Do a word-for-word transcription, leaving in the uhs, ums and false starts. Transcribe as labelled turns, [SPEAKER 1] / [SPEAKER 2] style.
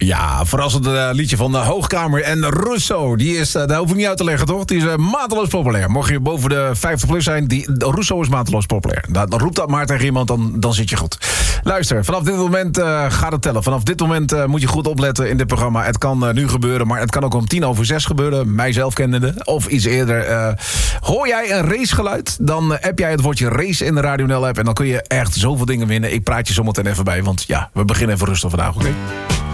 [SPEAKER 1] Ja, verrassend uh, liedje van de Hoogkamer en Russo. Die is, uh, daar hoef ik niet uit te leggen, toch? Die is uh, mateloos populair. Mocht je boven de vijftig plus zijn, die, Russo is mateloos populair. Dan, dan roep dat maar tegen iemand, dan, dan zit je goed. Luister, vanaf dit moment uh, gaat het tellen. Vanaf dit moment uh, moet je goed opletten in dit programma. Het kan uh, nu gebeuren, maar het kan ook om tien over zes gebeuren. Mijzelf kennende, of iets eerder. Uh, hoor jij een racegeluid, dan uh, app jij het woordje race in de Radio N L app. En dan kun je echt zoveel dingen winnen. Ik praat je zometeen even bij, want ja, we beginnen even rustig vandaag, oké? Okay?